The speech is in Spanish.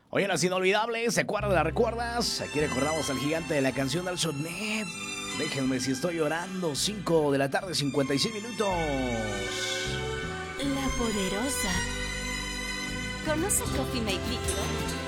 Oye, las inolvidables, ¿se acuerdan? ¿La recuerdas? Aquí recordamos al gigante de la canción del Shotnet. Déjenme si estoy llorando. 5 de la tarde, 56 minutos. La Poderosa. ¿Conoce Coffee Mate líquido?